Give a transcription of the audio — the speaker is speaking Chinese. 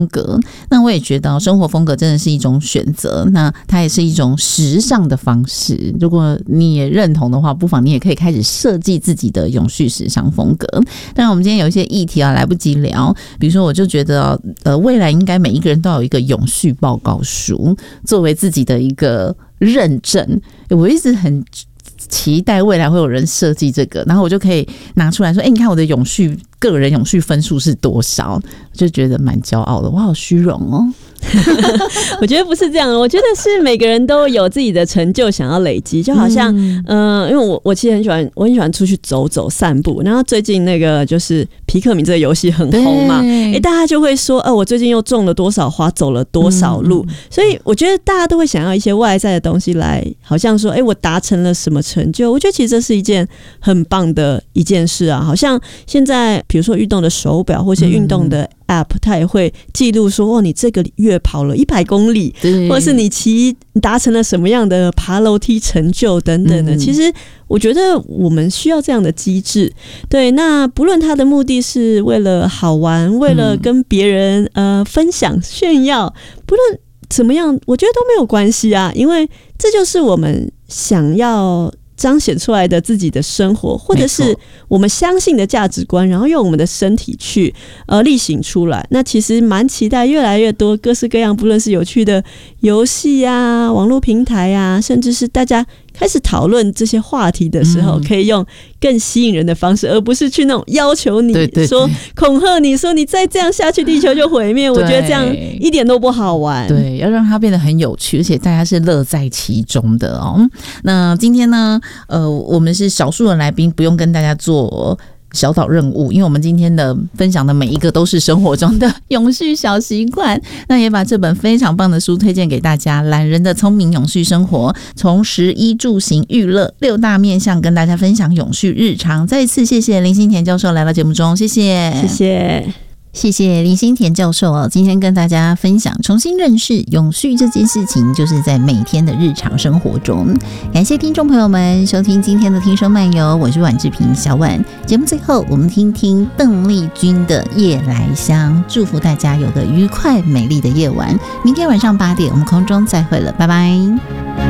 格。那我也觉得生活风格真的是一种选择，那它也是一种时尚的方式。如果你也认同的话，不妨你也可以开始设计自己的永续时尚风格。当然我们今天有一些议题来不及聊，比如说我就觉得未来应该每一个人都有一个永续报告书作为自己的一个认证。我一直很期待未来会有人设计这个，然后我就可以拿出来说，你看我的个人永续分数是多少，就觉得蛮骄傲的。我好虚荣哦。 我觉得不是这样，我觉得是每个人都有自己的成就想要累积，就好像因为我其实我很喜欢出去走走散步，然后最近那个就是皮克敏这个游戏很红嘛，大家就会说我最近又种了多少花，走了多少路，所以我觉得大家都会想要一些外在的东西来，好像说我达成了什么成就。我觉得其实这是一件很棒的一件事啊，好像现在比如说运动的手表或者运动的App 它也会记录说你这个月跑了100公里，或者是你达成了什么样的爬楼梯成就等等的。其实我觉得我们需要这样的机制，对，那不论它的目的是为了好玩，为了跟别人分享炫耀，不论怎么样我觉得都没有关系啊，因为这就是我们想要彰显出来的自己的生活，或者是我们相信的价值观，然后用我们的身体去力行出来。那其实蛮期待越来越多各式各样，不论是有趣的游戏啊、网络平台啊，甚至是大家开始讨论这些话题的时候，可以用更吸引人的方式，而不是去那种要求你说恐吓你说你再这样下去地球就毁灭。我觉得这样一点都不好玩。对， 要让它变得很有趣，而且大家是乐在其中的哦。那今天呢我们是少数的来宾，不用跟大家做小岛任务，因为我们今天的分享的每一个都是生活中的永续小习惯。那也把这本非常棒的书推荐给大家，懒人的聪明永续生活，从食衣住行娱乐6大面向跟大家分享永续日常。再一次谢谢林心田教授来到节目中，谢谢。谢谢林心田教授今天跟大家分享重新认识永续这件事情，就是在每天的日常生活中。感谢听众朋友们收听今天的听声漫游，我是婉志平小婉。节目最后我们听听邓丽君的夜来香，祝福大家有个愉快美丽的夜晚。明天晚上8点我们空中再会了，拜拜。